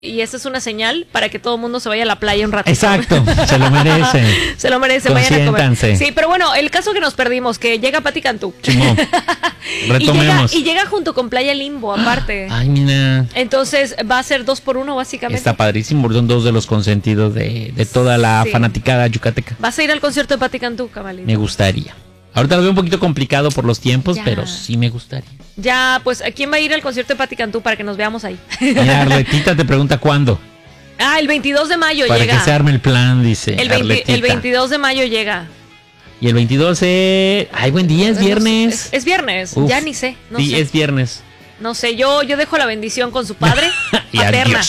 Y esa es una señal para que todo el mundo se vaya a la playa un ratito. Exacto, se lo merecen. Se lo merecen, vayan a comer. Consiéntanse. Sí, pero bueno, el caso que nos perdimos, que llega Pati Cantú. Chimón. Retomemos. y llega junto con Playa Limbo, aparte. Ay, mira. Entonces va a ser 2x1 básicamente. Está padrísimo, son dos de los consentidos de toda la fanaticada yucateca. ¿Vas a ir al concierto de Pati Cantú, Cabalito? Me gustaría. Ahorita lo veo un poquito complicado por los tiempos, pero sí me gustaría. Ya, pues, ¿a quién va a ir al concierto de Pati Cantú para que nos veamos ahí? Mira, Arletita te pregunta cuándo. El 22 de mayo para llega. Para que se arme el plan, dice el 22 de mayo llega. Y el 22 ay, buen día, es viernes. Es viernes, Uf, ya ni sé. No sí, sé. es viernes. No sé, yo dejo la bendición con su padre. Y paterna.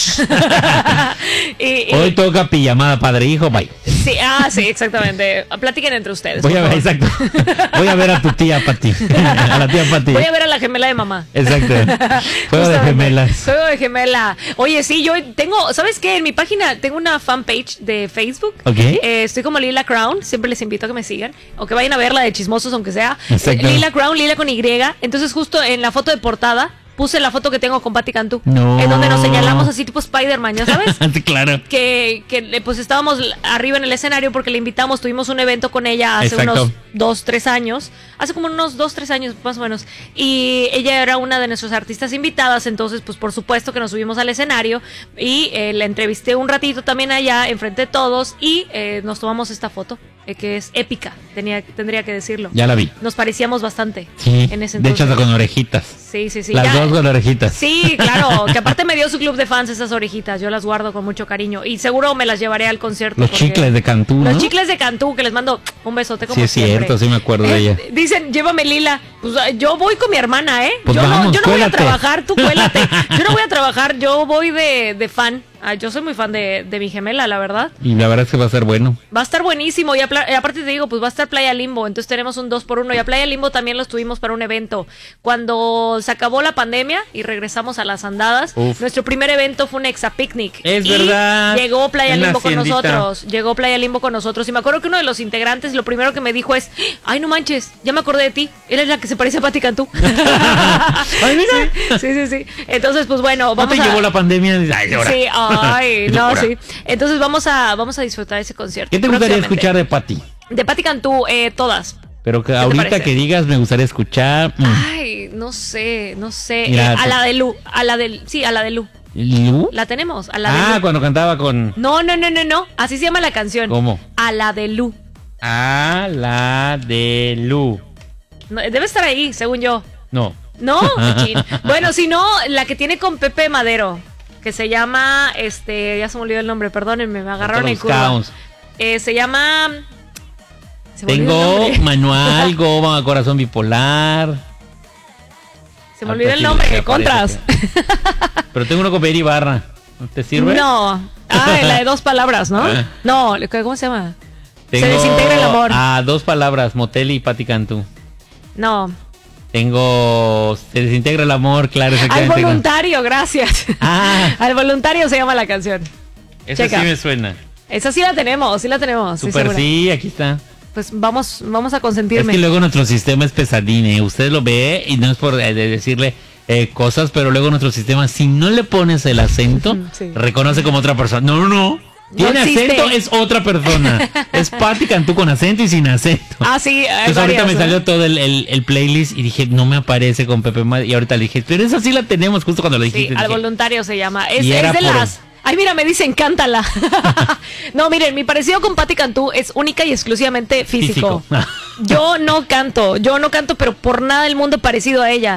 Hoy toca pijamada padre-hijo, bye. Sí, sí, exactamente. Platiquen entre ustedes. Voy a ver, exacto. Voy a ver a tu tía Pati. A la tía Pati. Voy a ver a la gemela de mamá. Exacto. Juego de gemelas. Juego de gemela. Oye, sí, yo tengo, ¿sabes qué? En mi página tengo una fanpage de Facebook. Ok. Estoy como Lila Crown. Siempre les invito a que me sigan. O que vayan a verla de chismosos, aunque sea. Exacto. Lila Crown, Lila con Y. Entonces, justo en la foto de portada puse la foto que tengo con Pati Cantú. No. En donde nos señalamos así tipo Spider-Man, ¿ya sabes? Claro. Que pues estábamos arriba en el escenario porque le invitamos, tuvimos un evento con ella hace unos 2-3 años. Hace como unos 2-3 años más o menos. Y ella era una de nuestras artistas invitadas, entonces pues por supuesto que nos subimos al escenario y la entrevisté un ratito también allá enfrente de todos y nos tomamos esta foto. Que es épica, tendría que decirlo. Ya la vi. Nos parecíamos bastante. Sí, en ese de hecho hasta con orejitas. Sí. Las dos con orejitas. Sí, claro, que aparte me dio su club de fans esas orejitas, yo las guardo con mucho cariño y seguro me las llevaré al concierto. Los chicles de Cantú, ¿no? Los chicles de Cantú, que les mando un besote como sí, es siempre. Cierto, sí me acuerdo de ella. Dicen, llévame Lila. Pues yo voy con mi hermana, ¿eh? Pues yo vamos, no cuélate. voy a trabajar, tú cuélate. Yo no voy a trabajar, yo voy de fan. Yo soy muy fan de mi gemela, la verdad. Y la verdad es que va a ser bueno. Va a estar buenísimo. Y aparte te digo, pues va a estar Playa Limbo. Entonces tenemos un 2x1. Y a Playa Limbo también los tuvimos para un evento. Cuando se acabó la pandemia y regresamos a las andadas, nuestro primer evento fue un Exapicnic. Es verdad. Llegó Playa Limbo con nosotros. Llegó Playa Limbo con nosotros. Y me acuerdo que uno de los integrantes lo primero que me dijo es: ay, no manches, ya me acordé de ti. Eres la que se parece a Pati Cantú. Ay, mira. Sí. Entonces, pues bueno, vamos ¿No te llevó la pandemia? Ay, ahora. Sí, ay, no, sí. Entonces vamos a disfrutar ese concierto. ¿Qué te gustaría escuchar de Pati? De Pati Cantú, todas. Pero que ahorita que digas me gustaría escuchar. Ay, no sé. Mira, a la de Lu, a la de Lu. ¿Lu? La tenemos, a la de Lu. Cuando cantaba con... No, así se llama la canción. ¿Cómo? A la de Lu. A la de Lu. No, debe estar ahí, según yo. No. ¿No? Bueno, si no, la que tiene con Pepe Madero, que se llama, ya se me olvidó el nombre, perdónenme, me agarraron en curva. Se llama... Tengo Manual, Goma, Corazón Bipolar. Se me olvidó el nombre, Contras. Pero tengo uno con Peri Barra. ¿Te sirve? No. La de 2 palabras, ¿no? No, ¿cómo se llama? Tengo, se desintegra el amor. 2 palabras, Motel y Pati Cantú. No. Tengo Se desintegra el amor, claro. Al voluntario, gracias. Al voluntario se llama la canción. Esa sí me suena. Esa sí la tenemos. Super, sí, aquí está. Pues vamos a consentirme. Es que luego nuestro sistema es pesadín, Usted lo ve y no es por decirle cosas, pero luego nuestro sistema, si no le pones el acento, reconoce como otra persona. No. Tiene acento, es otra persona. Es Pati Cantú con acento y sin acento. Sí. Entonces ahorita me salió todo el playlist y dije, no me aparece con Pepe Madero. Y ahorita le dije, pero esa sí la tenemos justo cuando lo dijiste. Sí, al voluntario se llama. Es de por... las... Ay, mira, me dicen, cántala. No, miren, mi parecido con Pati Cantú es única y exclusivamente físico. Yo no canto, pero por nada del mundo parecido a ella.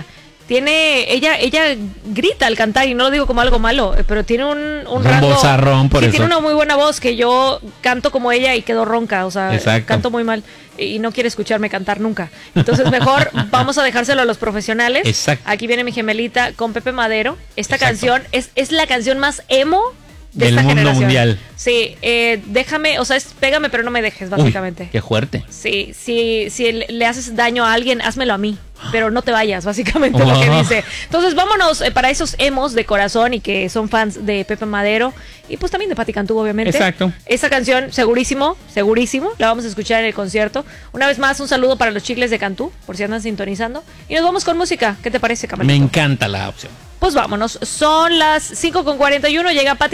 Ella grita al cantar y no lo digo como algo malo, pero tiene un rango, vozarrón por eso. Tiene una muy buena voz que yo canto como ella y quedo ronca, o sea, exacto. Canto muy mal y no quiere escucharme cantar nunca. Entonces mejor vamos a dejárselo a los profesionales. Exacto. Aquí viene mi gemelita con Pepe Madero. Esta canción es la canción más emo de del esta mundo generación. mundial. Sí, déjame, o sea, pégame pero no me dejes, básicamente. Uy, qué fuerte. Sí, si le haces daño a alguien, házmelo a mí, pero no te vayas, básicamente lo que dice. Entonces vámonos para esos emos de corazón y que son fans de Pepe Madero y pues también de Pati Cantú, obviamente. Exacto. Esa canción, segurísimo, la vamos a escuchar en el concierto. Una vez más, un saludo para los chicles de Cantú, por si andan sintonizando. Y nos vamos con música. ¿Qué te parece, Camarito? Me encanta la opción. Pues vámonos, son las 5:41, llega Pati